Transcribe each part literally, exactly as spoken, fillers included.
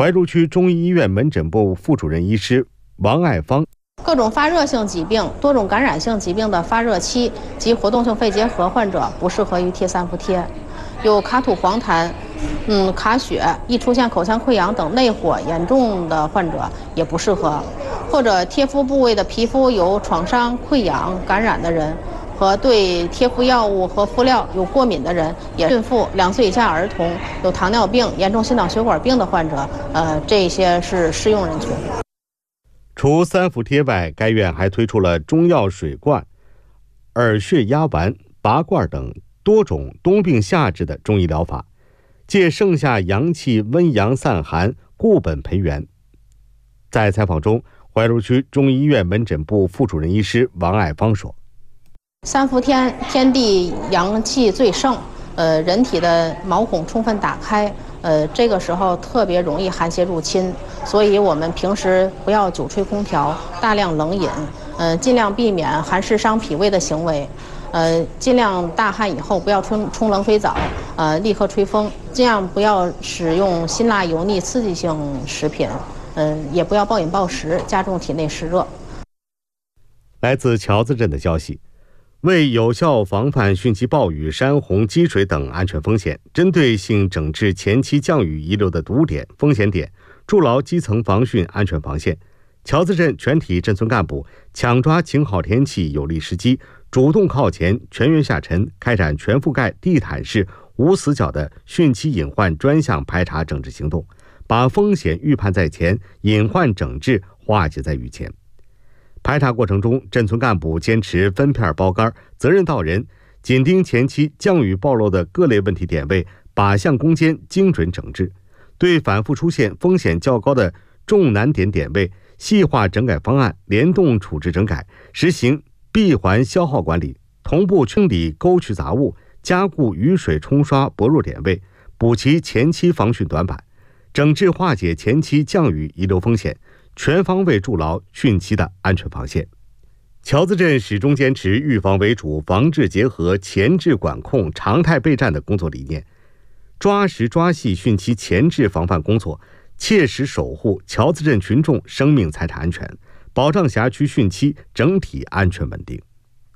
怀柔区中医医院门诊部副主任医师王爱芳。 各种发热性疾病、多种感染性疾病的发热期及活动性肺结核患者不适合于贴三伏贴。有卡吐黄痰、嗯卡血、易出现口腔溃疡等内火严重的患者也不适合，或者贴敷部位的皮肤有创伤、溃疡、感染的人，和对贴敷药物和敷料有过敏的人，也孕妇、两岁以下儿童、有糖尿病、严重心脑血管病的患者，呃，这些是适用人群。 除三伏贴外，该院还推出了中药水罐、耳穴压丸、拔罐等多种冬病夏治的中医疗法，借盛夏阳气温阳散寒，固本培元。在采访中，怀柔区中医院门诊部副主任医师王爱芳说：“ 三伏天天地阳气最盛，呃，人体的毛孔充分打开。”呃，这个时候特别容易寒邪入侵，所以我们平时不要久吹空调，大量冷饮，呃，尽量避免寒湿伤脾胃的行为，呃，尽量大汗以后不要冲冲冷水澡，呃，立刻吹风，尽量不要使用辛辣油腻刺激性食品，嗯、呃，也不要暴饮暴食，加重体内湿热。 来自桥子镇的消息。为有效防范汛期暴雨、山洪、积水等安全风险，针对性整治前期降雨遗留的堵点、风险点，筑牢基层防汛安全防线。桥子镇全体镇村干部抢抓晴好天气有利时机，主动靠前、全员下沉，开展全覆盖、地毯式、无死角的汛期隐患专项排查整治行动，把风险预判在前，隐患整治化解在雨前。排查过程中，镇村干部坚持分片包干、责任到人，紧盯前期降雨暴露的各类问题点位，靶向攻坚，精准整治。对反复出现风险较高的重难点点位，细化整改方案，联动处置整改，实行闭环消耗管理，同步清理沟渠杂物，加固雨水冲刷薄弱点位，补齐前期防汛短板，整治化解前期降雨遗留风险，全方位筑牢汛期的安全防线。桥子镇始终坚持预防为主、防治结合、前置管控、常态备战的工作理念，抓实抓细汛期前置防范工作，切实守护桥子镇群众生命财产安全，保障辖区汛期整体安全稳定。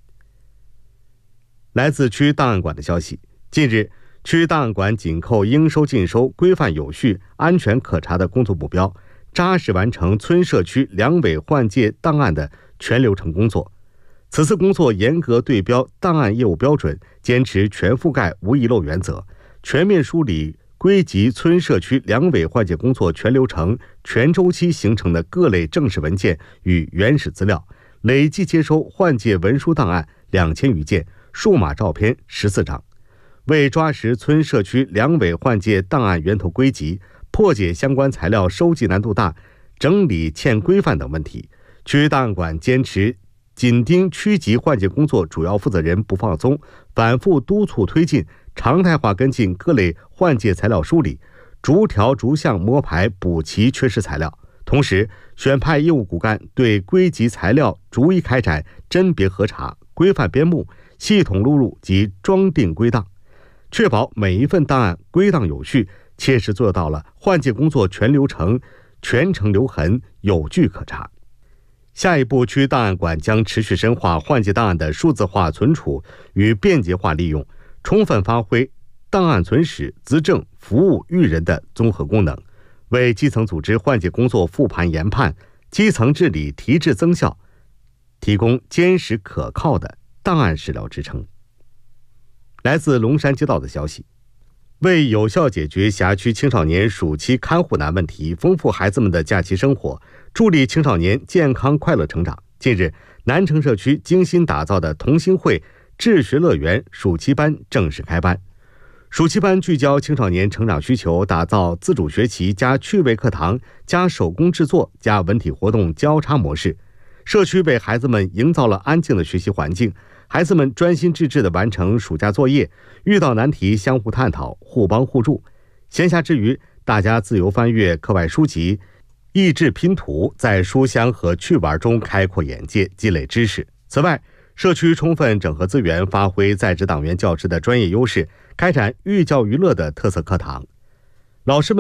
来自区档案馆的消息，近日，区档案馆紧扣应收尽收、规范有序、安全可查的工作目标，扎实完成村社区两委换届档案的全流程工作。此次工作严格对标档案业务标准，坚持全覆盖无遗漏原则，全面梳理归集村社区两委换届工作全流程、全周期形成的各类正式文件与原始资料，累计接收换届文书档案两千余件，数码照片十四张。为抓实村社区两委换届档案源头归集，破解相关材料收集难度大、整理欠规范等问题，区档案馆坚持紧盯区级换届工作主要负责人不放松，反复督促推进，常态化跟进各类换届材料梳理，逐条逐项摸排补齐缺失材料。同时，选派业务骨干对归集材料逐一开展甄别核查、规范编目、系统录入及装订归档，确保每一份档案归档有序，切实做到了换届工作全流程、全程留痕、有据可查。下一步，区档案馆将持续深化换届档案的数字化存储与便捷化利用，充分发挥档案存史、资政、服务育人的综合功能，为基层组织换届工作复盘研判、基层治理提质增效提供坚实可靠的档案史料支撑。来自龙山街道的消息，为有效解决辖区青少年暑期看护难问题，丰富孩子们的假期生活，助力青少年健康快乐成长，近日，南城社区精心打造的同心会智学乐园暑期班正式开班。暑期班聚焦青少年成长需求，打造自主学习加趣味课堂加手工制作加文体活动交叉模式，社区为孩子们营造了安静的学习环境，孩子们专心致志地完成暑假作业，遇到难题相互探讨，互帮互助。闲暇之余，大家自由翻阅课外书籍，益智拼图，在书香和趣玩中开阔眼界，积累知识。此外，社区充分整合资源，发挥在职党员教师的专业优势，开展寓教于乐的特色课堂。老师们